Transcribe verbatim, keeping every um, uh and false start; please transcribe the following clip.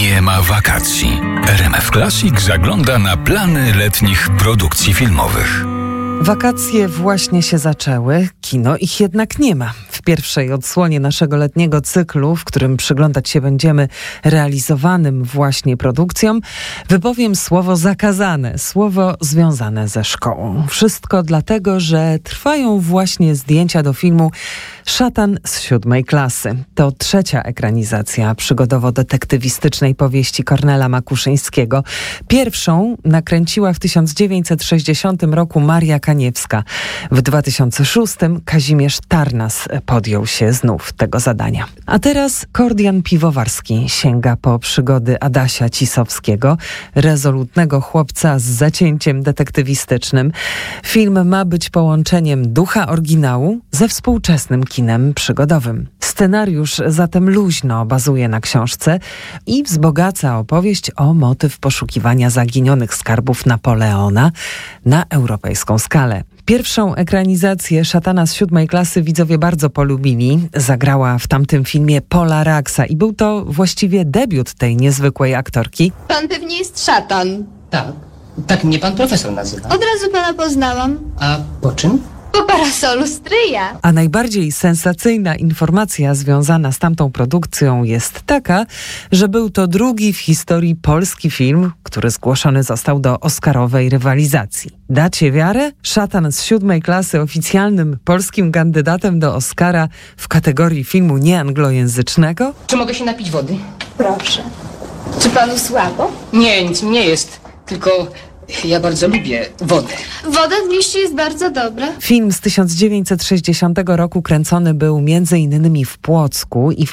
Nie ma wakacji. R M F Classic zagląda na plany letnich produkcji filmowych. Wakacje właśnie się zaczęły, kino ich jednak nie ma. W pierwszej odsłonie naszego letniego cyklu, w którym przyglądać się będziemy realizowanym właśnie produkcjom, wypowiem słowo zakazane, słowo związane ze szkołą. Wszystko dlatego, że trwają właśnie zdjęcia do filmu Szatan z siódmej klasy. To trzecia ekranizacja przygodowo-detektywistycznej powieści Kornela Makuszyńskiego. Pierwszą nakręciła w tysiąc dziewięćset sześćdziesiątym roku Maria Kaniewska. W dwa tysiące szóstym Kazimierz Tarnas podjął się znów tego zadania. A teraz Kordian Piwowarski sięga po przygody Adasia Cisowskiego, rezolutnego chłopca z zacięciem detektywistycznym. Film ma być połączeniem ducha oryginału ze współczesnym kinem przygodowym. Scenariusz zatem luźno bazuje na książce i wzbogaca opowieść o motyw poszukiwania zaginionych skarbów Napoleona na europejską skalę. Pierwszą ekranizację Szatana z siódmej klasy widzowie bardzo polubili. Zagrała w tamtym filmie Pola Raksa i był to właściwie debiut tej niezwykłej aktorki. Pan pewnie jest szatan. Tak, tak mnie pan profesor nazywa. Od razu pana poznałam. A po czym? Po parasolu stryja. A najbardziej sensacyjna informacja związana z tamtą produkcją jest taka, że był to drugi w historii polski film, który zgłoszony został do oscarowej rywalizacji. Dacie wiarę? Szatan z siódmej klasy oficjalnym polskim kandydatem do Oscara w kategorii filmu nieanglojęzycznego? Czy mogę się napić wody? Proszę. Czy panu słabo? Nie, nic mi nie jest, tylko ja bardzo lubię wodę. Woda w mieście jest bardzo dobra. Film z tysiąc dziewięćset sześćdziesiątego roku kręcony był między innymi w Płocku i w